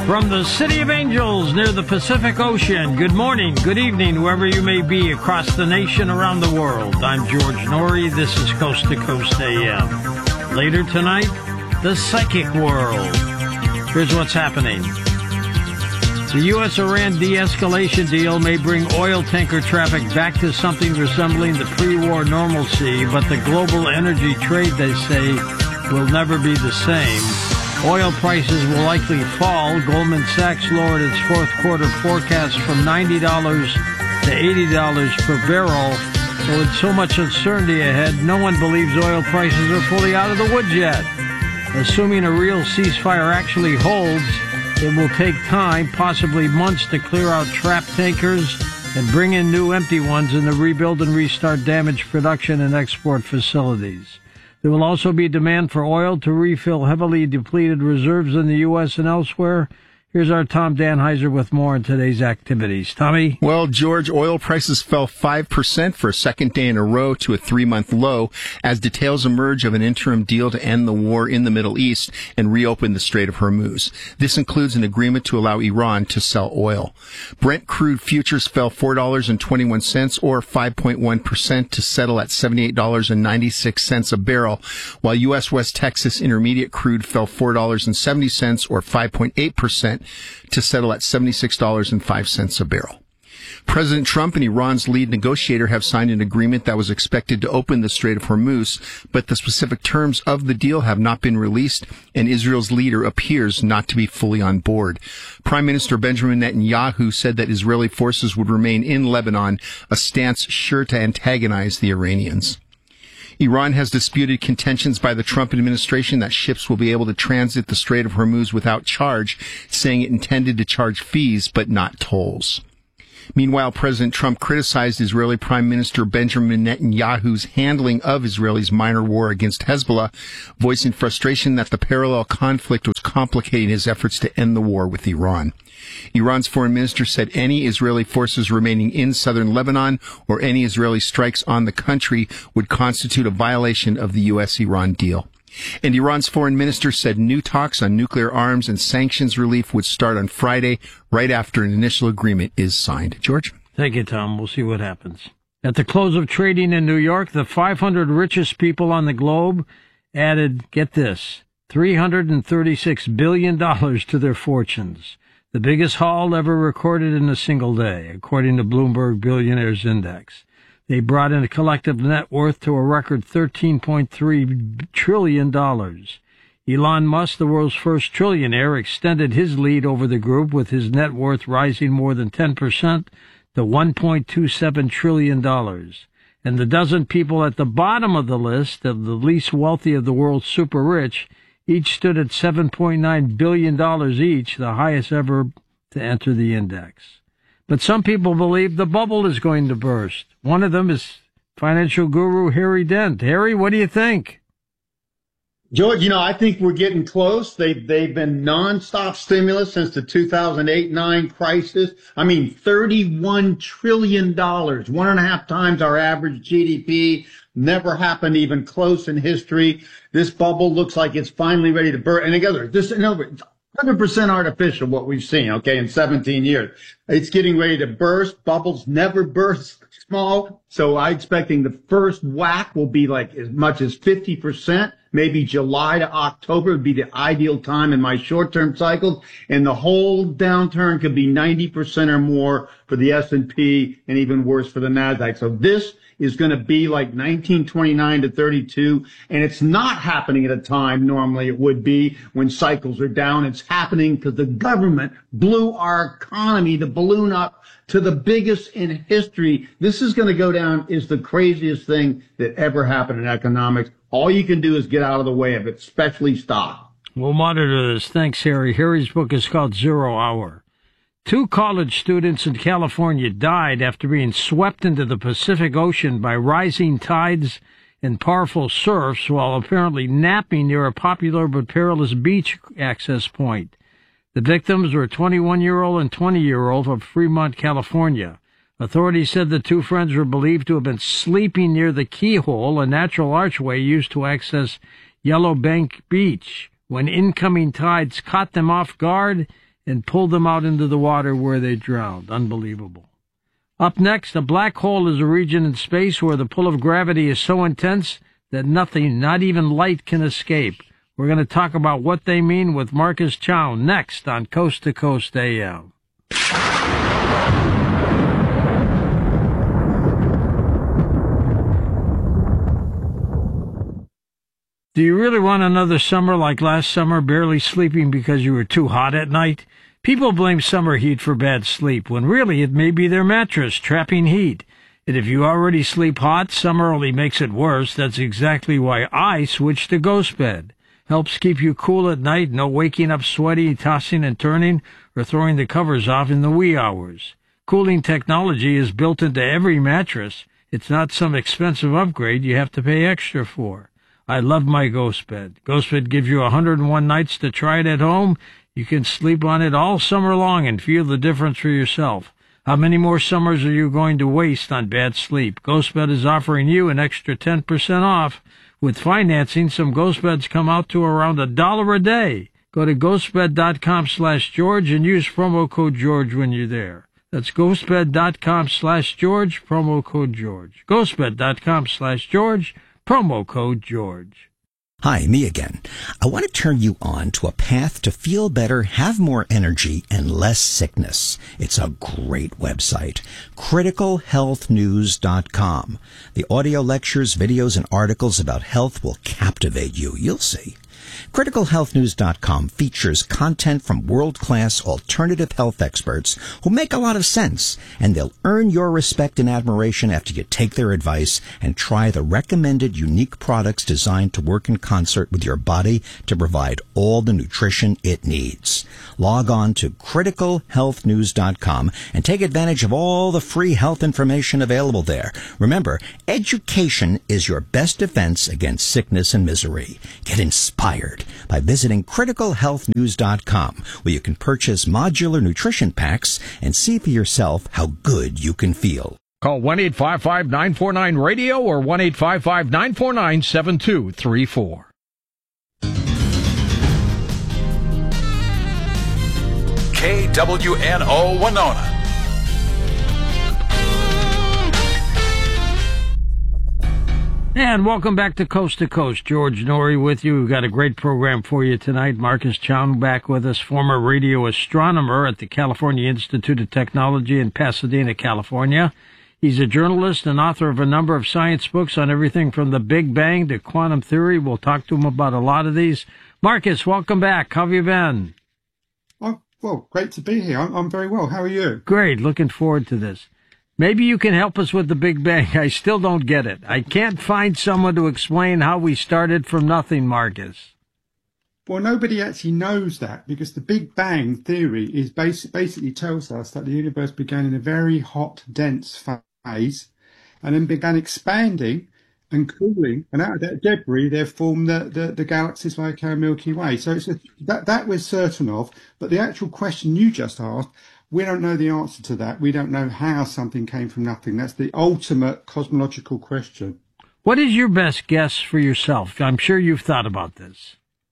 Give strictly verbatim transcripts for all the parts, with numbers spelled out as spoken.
From the City of Angels near the Pacific Ocean, good morning, good evening, whoever you may be across the nation, around the world. I'm George Norrie. This is Coast to Coast A M. Later tonight, the psychic world. Here's what's happening. The U S Iran de-escalation deal may bring oil tanker traffic back to something resembling the pre-war normalcy, but the global energy trade, they say, will never be the same. Oil prices will likely fall. Goldman Sachs lowered its fourth quarter forecast from ninety dollars to eighty dollars per barrel. So with so much uncertainty ahead, no one believes oil prices are fully out of the woods yet. Assuming a real ceasefire actually holds, it will take time, possibly months, to clear out trapped tankers and bring in new empty ones and to rebuild and restart damaged production and export facilities. There will also be demand for oil to refill heavily depleted reserves in the U S and elsewhere. Here's our Tom Danheiser with more on today's activities. Tommy? Well, George, oil prices fell five percent for a second day in a row to a three-month low as details emerge of an interim deal to end the war in the Middle East and reopen the Strait of Hormuz. This includes an agreement to allow Iran to sell oil. Brent crude futures fell four dollars and twenty-one cents or five point one percent to settle at seventy-eight dollars and ninety-six cents a barrel, while U S West Texas Intermediate crude fell four dollars and seventy cents or five point eight percent to settle at seventy-six dollars and five cents a barrel. President Trump and Iran's lead negotiator have signed an agreement that was expected to open the Strait of Hormuz, but the specific terms of the deal have not been released, and Israel's leader appears not to be fully on board. Prime Minister Benjamin Netanyahu said that Israeli forces would remain in Lebanon, a stance sure to antagonize the Iranians. Iran has disputed contentions by the Trump administration that ships will be able to transit the Strait of Hormuz without charge, saying it intended to charge fees but not tolls. Meanwhile, President Trump criticized Israeli Prime Minister Benjamin Netanyahu's handling of Israel's minor war against Hezbollah, voicing frustration that the parallel conflict was complicating his efforts to end the war with Iran. Iran's foreign minister said any Israeli forces remaining in southern Lebanon or any Israeli strikes on the country would constitute a violation of the U S Iran deal. And Iran's foreign minister said new talks on nuclear arms and sanctions relief would start on Friday, right after an initial agreement is signed. George? Thank you, Tom. We'll see what happens. At the close of trading in New York, the five hundred richest people on the globe added, get this, three hundred thirty-six billion dollars to their fortunes, the biggest haul ever recorded in a single day, according to Bloomberg Billionaires Index. They brought in a collective net worth to a record thirteen point three trillion dollars. Elon Musk, the world's first trillionaire, extended his lead over the group, with his net worth rising more than ten percent to one point two seven trillion dollars. And the dozen people at the bottom of the list of the least wealthy of the world's super rich each stood at seven point nine billion dollars each, the highest ever to enter the index. But some people believe the bubble is going to burst. One of them is financial guru Harry Dent. Harry, what do you think? George, you know, I think we're getting close. They, they've been nonstop stimulus since the two thousand eight nine crisis. I mean, thirty-one trillion dollars, one and a half times our average G D P. Never happened even close in history. This bubble looks like it's finally ready to burst. And again, this, in other words, one hundred percent artificial, what we've seen, okay, in seventeen years. It's getting ready to burst. Bubbles never burst small. So I'm expecting the first whack will be like as much as fifty percent. Maybe July to October would be the ideal time in my short-term cycles. And the whole downturn could be ninety percent or more for the S and P and even worse for the NASDAQ. So this is going to be like nineteen twenty-nine to thirty-two, and it's not happening at a time normally it would be when cycles are down. It's happening because the government blew our economy, the balloon up to the biggest in history. This is going to go down is the craziest thing that ever happened in economics. All you can do is get out of the way of it, especially stock. We'll monitor this. Thanks, Harry. Harry's book is called Zero Hour. Two college students in California died after being swept into the Pacific Ocean by rising tides and powerful surfs while apparently napping near a popular but perilous beach access point. The victims were twenty-one-year-old and twenty-year-old of Fremont, California. Authorities said the two friends were believed to have been sleeping near the Keyhole, a natural archway used to access Yellow Bank Beach, when incoming tides caught them off guard and pulled them out into the water where they drowned. Unbelievable. Up next, a black hole is a region in space where the pull of gravity is so intense that nothing, not even light, can escape. We're going to talk about what they mean with Marcus Chown next on Coast to Coast A M. Do you really want another summer like last summer, barely sleeping because you were too hot at night? People blame summer heat for bad sleep, when really it may be their mattress trapping heat. And if you already sleep hot, summer only makes it worse. That's exactly why I switched to GhostBed. Helps keep you cool at night, no waking up sweaty, tossing and turning, or throwing the covers off in the wee hours. Cooling technology is built into every mattress. It's not some expensive upgrade you have to pay extra for. I love my GhostBed. GhostBed gives you one hundred one nights to try it at home. You can sleep on it all summer long and feel the difference for yourself. How many more summers are you going to waste on bad sleep? GhostBed is offering you an extra ten percent off. With financing, some GhostBeds come out to around a dollar a day. Go to ghostbed.com slash George and use promo code George when you're there. That's ghostbed.com slash George, promo code George. ghostbed.com slash George, promo code George. Hi, me again. I want to turn you on to a path to feel better, have more energy, and less sickness. It's a great website, critical health news dot com. The audio lectures, videos, and articles about health will captivate you. You'll see. critical health news dot com features content from world-class alternative health experts who make a lot of sense, and they'll earn your respect and admiration after you take their advice and try the recommended unique products designed to work in concert with your body to provide all the nutrition it needs. Log on to critical health news dot com and take advantage of all the free health information available there. Remember, education is your best defense against sickness and misery. Get inspired by visiting critical health news dot com, where you can purchase modular nutrition packs and see for yourself how good you can feel. Call one eight five five, nine four nine, radio or one eight five five, nine four nine, seven two three four. K W N O Winona. And welcome back to Coast to Coast. George Noory with you. We've got a great program for you tonight. Marcus Chown back with us, former radio astronomer at the California Institute of Technology in Pasadena, California. He's a journalist and author of a number of science books on everything from the Big Bang to quantum theory. We'll talk to him about a lot of these. Marcus, welcome back. How have you been? Oh, well, great to be here. I'm, I'm very well. How are you? Great. Looking forward to this. Maybe you can help us with the Big Bang. I still don't get it. I can't find someone to explain how we started from nothing, Marcus. Well, nobody actually knows that, because the Big Bang theory is basi- basically tells us that the universe began in a very hot, dense phase and then began expanding and cooling. And out of that debris, there formed the, the, the galaxies like our Milky Way. So it's a, that, that we're certain of. But the actual question you just asked, we don't know the answer to that. We don't know how something came from nothing. That's the ultimate cosmological question. What is your best guess for yourself? I'm sure you've thought about this.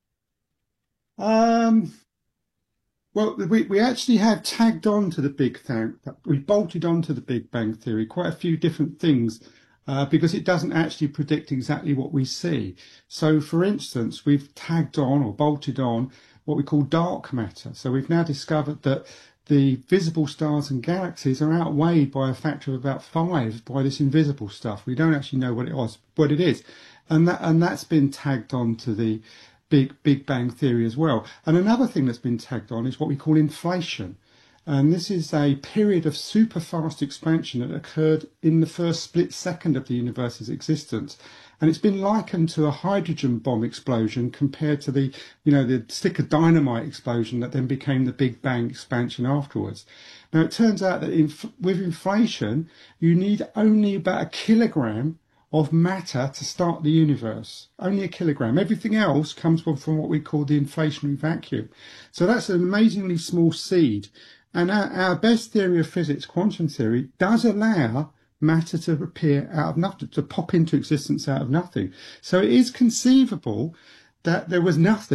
Um, well, we, we actually have tagged on to the Big Bang. We bolted on to the Big Bang Theory quite a few different things uh, because it doesn't actually predict exactly what we see. So, for instance, we've tagged on or bolted on what we call dark matter. So we've now discovered that the visible stars and galaxies are outweighed by a factor of about five by this invisible stuff. We don't actually know what it was, what it is, and that and that's been tagged on to the Big Big Bang Theory as well. And another thing that's been tagged on is what we call inflation, and this is a period of super fast expansion that occurred in the first split second of the universe's existence. And it's been likened to a hydrogen bomb explosion compared to the, you know, the stick of dynamite explosion that then became the Big Bang expansion afterwards. Now, it turns out that in, with inflation, you need only about a kilogram of matter to start the universe. Only a kilogram. Everything else comes from, from what we call the inflationary vacuum. So that's an amazingly small seed. And our, our best theory of physics, quantum theory, does allow matter to appear out of nothing, to pop into existence out of nothing. So it is conceivable that there was nothing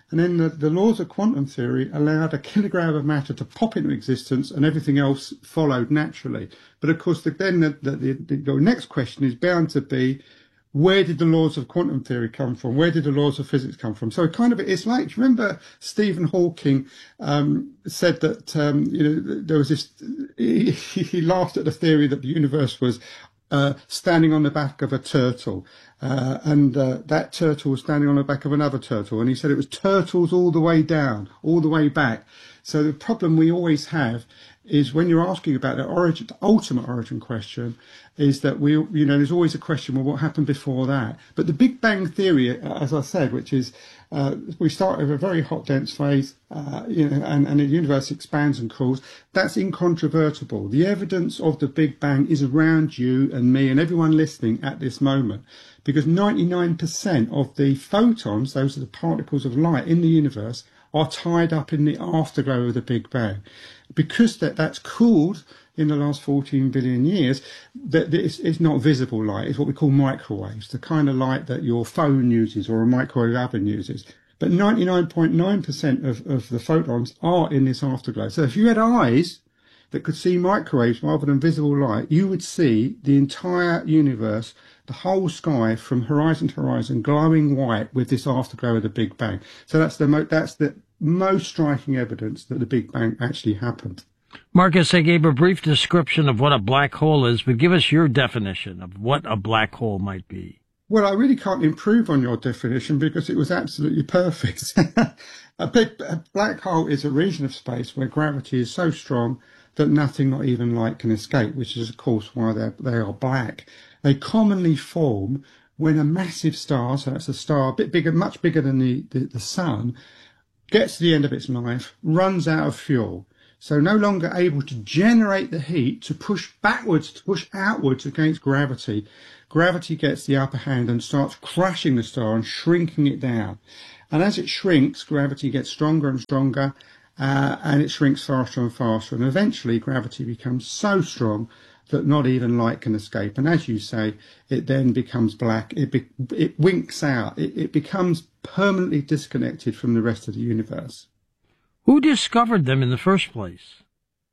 And then the, the laws of quantum theory allowed a kilogram of matter to pop into existence and everything else followed naturally. But of course, the, then the, the, the, the next question is bound to be, where did the laws of quantum theory come from? Where did the laws of physics come from? So it kind of, it's like, remember Stephen Hawking um, said that, um, you know, there was this, he, he laughed at the theory that the universe was uh, standing on the back of a turtle. Uh, and uh, that turtle was standing on the back of another turtle. And he said it was turtles all the way down, all the way back. So the problem we always have is when you're asking about the origin, the ultimate origin question, is that we, you know, there's always a question, well, what happened before that? But the Big Bang Theory, as I said, which is, uh, we start with a very hot, dense phase, uh, you know, and, and the universe expands and cools. That's incontrovertible. The evidence of the Big Bang is around you and me and everyone listening at this moment, because ninety-nine percent of the photons, those are the particles of light in the universe, are tied up in the afterglow of the Big Bang. Because that, that's cooled in the last fourteen billion years, that it's, it's not visible light. It's what we call microwaves, the kind of light that your phone uses or a microwave oven uses. But ninety-nine point nine percent of, of the photons are in this afterglow. So if you had eyes that could see microwaves rather than visible light, you would see the entire universe, the whole sky from horizon to horizon, glowing white with this afterglow of the Big Bang. So that's the mo- that's the most striking evidence that the Big Bang actually happened. Marcus, I gave a brief description of what a black hole is, but give us your definition of what a black hole might be. Well, I really can't improve on your definition because it was absolutely perfect. a, big, a black hole is a region of space where gravity is so strong that nothing, not even light, can escape, which is, of course, why they are black. They commonly form when a massive star, so that's a star a bit bigger, much bigger than the, the, the sun, gets to the end of its life, runs out of fuel. So no longer able to generate the heat to push backwards, to push outwards against gravity. Gravity gets the upper hand and starts crushing the star and shrinking it down. And as it shrinks, gravity gets stronger and stronger, uh, and it shrinks faster and faster. And eventually gravity becomes so strong that not even light can escape. And as you say, it then becomes black. It, be, it winks out. It, it becomes permanently disconnected from the rest of the universe. Who discovered them in the first place?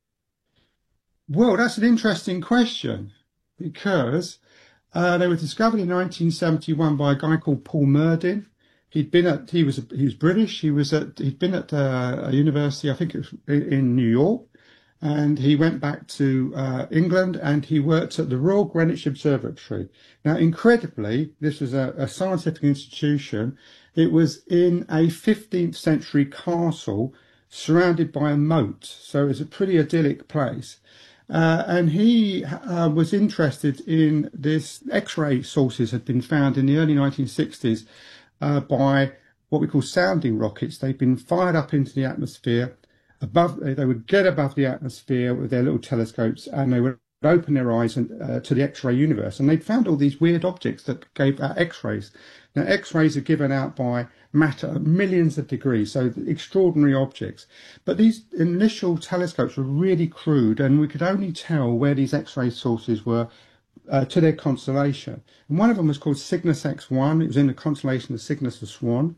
Well, that's an interesting question, because uh, they were discovered in nineteen seventy-one by a guy called Paul Murdin. He'd been at, he was, he was British. He was at, he'd been at uh, a university, I think it was in New York. And he went back to uh, England and he worked at the Royal Greenwich Observatory. Now, incredibly, this was a, a scientific institution. It was in a fifteenth century castle surrounded by a moat. So it was a pretty idyllic place. Uh, and he uh, was interested in this. X-ray sources had been found in the early nineteen sixties uh, by what we call sounding rockets. They'd been fired up into the atmosphere. Above, they would get above the atmosphere with their little telescopes, and they would open their eyes and, uh, to the X-ray universe. And they'd found all these weird objects that gave out X-rays. Now, X-rays are given out by matter at millions of degrees, so extraordinary objects. But these initial telescopes were really crude, and we could only tell where these X-ray sources were uh, to their constellation. And one of them was called Cygnus X one. It was in the constellation of Cygnus the Swan.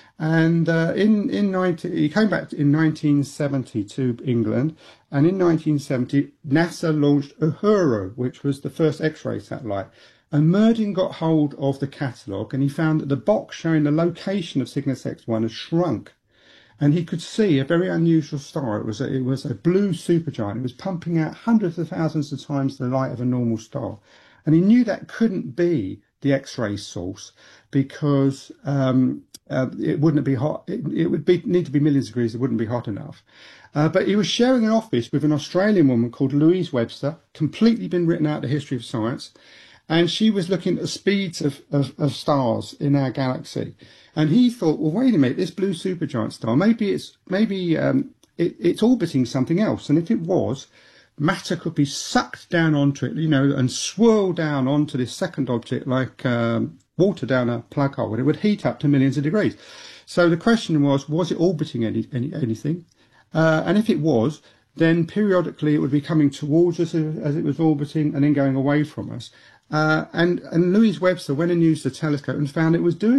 And uh, in in nineteen, he came back in nineteen seventy to England, and in nineteen seventy NASA launched Uhuru, which was the first X-ray satellite. And Murdin got hold of the catalogue, and he found that the box showing the location of Cygnus X one had shrunk, and he could see a very unusual star. It was a, it was a blue supergiant. It was pumping out hundreds of thousands of times the light of a normal star, and he knew that couldn't be the X-ray source because um, uh, it wouldn't be hot. It, it would be need to be millions of degrees. It wouldn't be hot enough. Uh, but he was sharing an office with an Australian woman called Louise Webster, completely been written out of the history of science. And she was looking at the speeds of, of, of stars in our galaxy. And he thought, well, wait a minute, this blue supergiant star, maybe it's maybe um, it, it's orbiting something else. And if it was, matter could be sucked down onto it, you know, and swirl down onto this second object like um, water down a plug hole, and it would heat up to millions of degrees. So the question was, was it orbiting any, any anything? Uh, and if it was, then periodically it would be coming towards us as it was orbiting and then going away from us. Uh, and, and Louise Webster went and used the telescope and found it was doing it.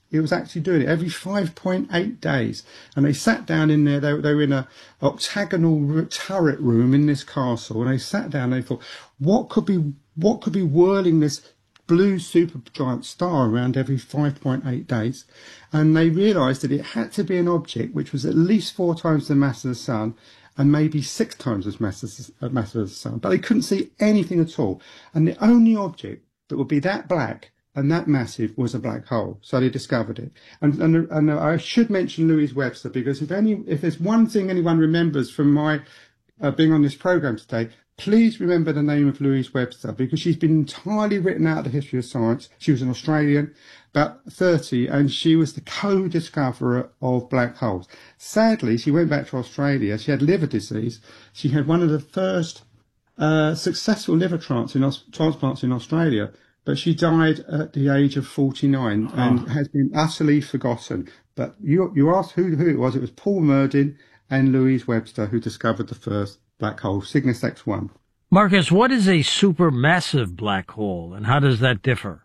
It was actually doing it every five point eight days. And they sat down in there, they, they were in a octagonal turret room in this castle, and they sat down and they thought, what could be, what could be whirling this blue supergiant star around every five point eight days? And they realised that it had to be an object which was at least four times the mass of the sun, and maybe six times as mass as, uh, mass of the sun. But they couldn't see anything at all. And the only object that would be that black and that massive was a black hole. So they discovered it. And, and, and I should mention Louise Webster, because if any, if there's one thing anyone remembers from my uh, being on this program today, please remember the name of Louise Webster, because she's been entirely written out of the history of science. She was an Australian, about thirty, and she was the co-discoverer of black holes. Sadly, she went back to Australia. She had liver disease. She had one of the first uh, successful liver transplants in, transplants in Australia. But she died at the age of forty-nine and oh. has been utterly forgotten. But you you asked who, who it was. It was Paul Murdin and Louise Webster who discovered the first black hole, Cygnus X one. Marcus, what is a supermassive black hole, and how does that differ?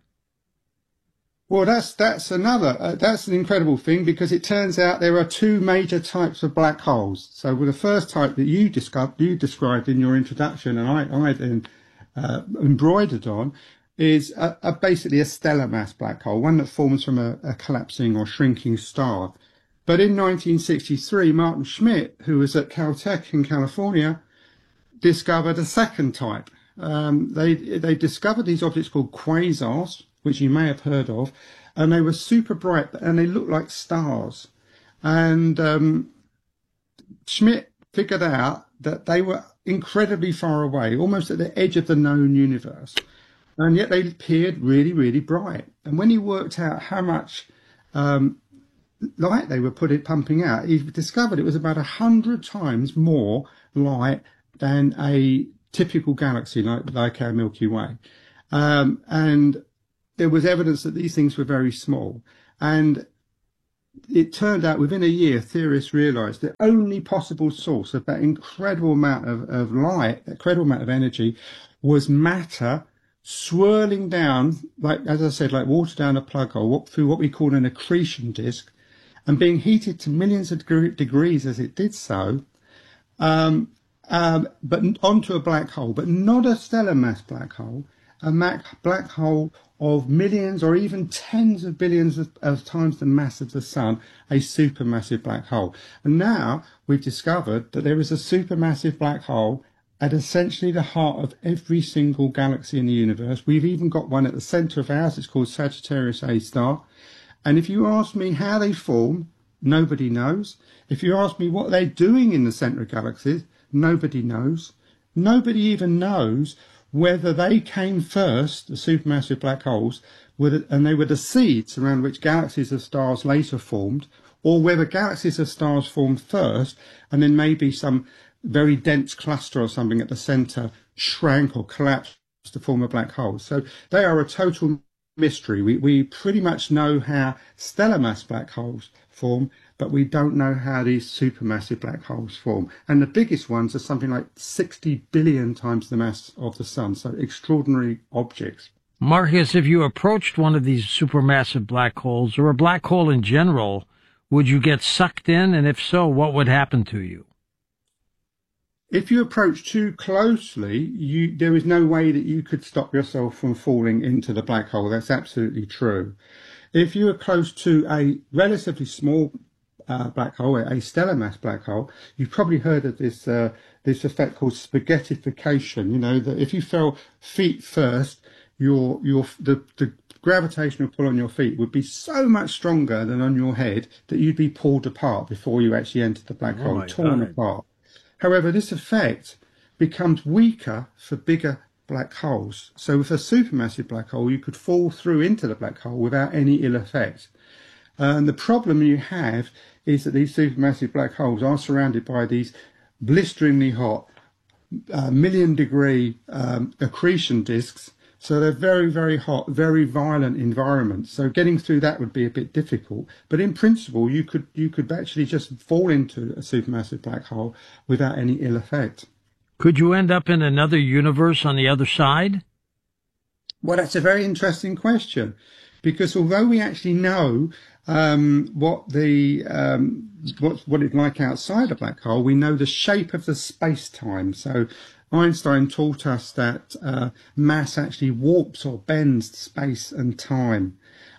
Well, that's that's another uh, that's an incredible thing, because it turns out there are two major types of black holes. So, with the first type that you described you described in your introduction, and I I then uh, embroidered on, is a, a basically a stellar mass black hole, one that forms from a, a collapsing or shrinking star. But in nineteen sixty-three, Martin Schmidt, who was at Caltech in California, discovered a second type. Um, they they discovered these objects called quasars, which you may have heard of, and they were super bright and they looked like stars. And um, Schmidt figured out that they were incredibly far away, almost at the edge of the known universe. And yet they appeared really, really bright. And when he worked out how much um, light they were putting, pumping out, he discovered it was about a hundred times more light than a typical galaxy like, like our Milky Way. Um, and there was evidence that these things were very small. And it turned out within a year, theorists realized the only possible source of that incredible amount of, of light, incredible amount of energy, was matter swirling down, like, as I said, like water down a plug hole, through what we call an accretion disk, and being heated to millions of degrees as it did so, um, um, but onto a black hole, but not a stellar mass black hole, a black hole of millions or even tens of billions of, of times the mass of the sun, a supermassive black hole. And now we've discovered that there is a supermassive black hole at essentially the heart of every single galaxy in the universe. We've even got one at the centre of ours. It's called Sagittarius A star. And if you ask me how they form, nobody knows. If you ask me what they're doing in the centre of galaxies, nobody knows. Nobody even knows whether they came first, the supermassive black holes, and they were the seeds around which galaxies of stars later formed, or whether galaxies of stars formed first, and then maybe some very dense cluster or something at the centre shrank or collapsed to form a black hole. So they are a total mystery. We, we pretty much know how stellar mass black holes form, but we don't know how these supermassive black holes form. And the biggest ones are something like sixty billion times the mass of the sun, so extraordinary objects. Marcus, if you approached one of these supermassive black holes, or a black hole in general, would you get sucked in? And if so, what would happen to you? If you approach too closely, you, there is no way that you could stop yourself from falling into the black hole. That's absolutely true. If you are close to a relatively small uh, black hole, a stellar mass black hole, you've probably heard of this uh, this effect called spaghettification. You know, that if you fell feet first, your your the, the gravitational pull on your feet would be so much stronger than on your head that you'd be pulled apart before you actually entered the black oh hole, torn God. apart. However, this effect becomes weaker for bigger black holes. So with a supermassive black hole, you could fall through into the black hole without any ill effect. And the problem you have is that these supermassive black holes are surrounded by these blisteringly hot, uh, million degree um, accretion disks. So they're very, very hot, very violent environments. So getting through that would be a bit difficult. But in principle, you could you could actually just fall into a supermassive black hole without any ill effect. Could you end up in another universe on the other side? Well, that's a very interesting question, because although we actually know um, what the um, what what it's like outside a black hole, we know the shape of the space-time. So Einstein taught us that uh, mass actually warps or bends space and time,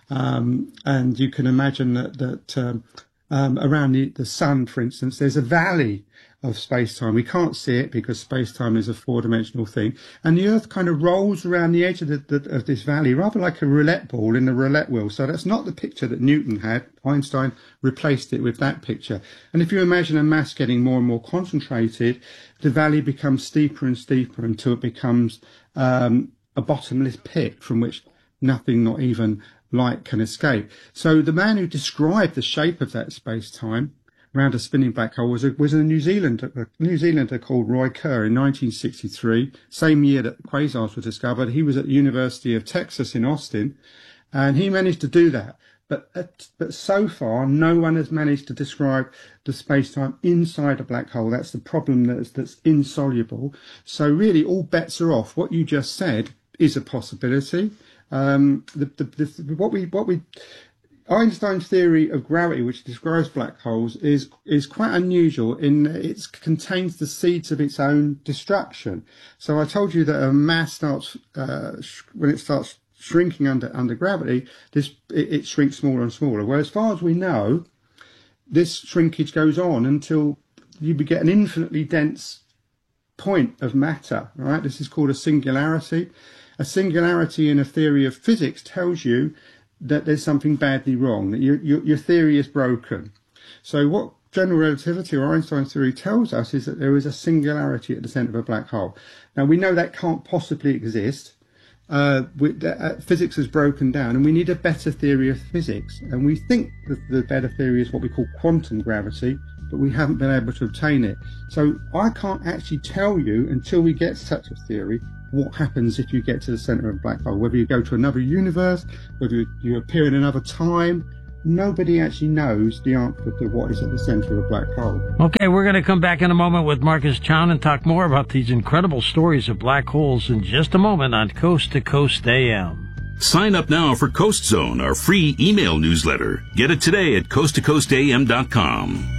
um, and you can imagine that that um, um, around the, the sun, for instance, there's a valley of space-time. We can't see it because space-time is a four-dimensional thing, and the Earth kind of rolls around the edge of, the, the, of this valley, rather like a roulette ball in a roulette wheel. So that's not the picture that Newton had. Einstein replaced it with that picture. And if you imagine a mass getting more and more concentrated, the valley becomes steeper and steeper until it becomes um, a bottomless pit from which nothing, not even light, can escape. So the man who described the shape of that space-time around a spinning black hole was a, was a New Zealander, a New Zealander called Roy Kerr in nineteen sixty-three, same year that quasars were discovered. He was at the University of Texas in Austin, and he managed to do that. But uh, but so far, no one has managed to describe the space-time inside a black hole. That's the problem that's, that's insoluble. So really, all bets are off. What you just said is a possibility. Um, the, the, the, what we what we Einstein's theory of gravity, which describes black holes, is is quite unusual in that it contains the seeds of its own destruction. So I told you that a mass starts uh, sh- when it starts shrinking under under gravity, this it, it shrinks smaller and smaller. Well, as far as we know, this shrinkage goes on until you get an infinitely dense point of matter. Right? This is called a singularity. A singularity in a theory of physics tells you that there's something badly wrong, that your, your, your theory is broken. So what general relativity or Einstein's theory tells us is that there is a singularity at the centre of a black hole. Now, we know that can't possibly exist. Uh, we, uh, physics has broken down, and we need a better theory of physics. And we think that the better theory is what we call quantum gravity, but we haven't been able to obtain it. So I can't actually tell you, until we get such a theory, what happens if you get to the centre of a black hole, whether you go to another universe, whether you, you appear in another time. Nobody actually knows the answer to what is at the centre of a black hole. Okay, we're going to come back in a moment with Marcus Chown and talk more about these incredible stories of black holes in just a moment on Coast to Coast A M. Sign up now for Coast Zone, our free email newsletter. Get it today at coast to coast a m dot com.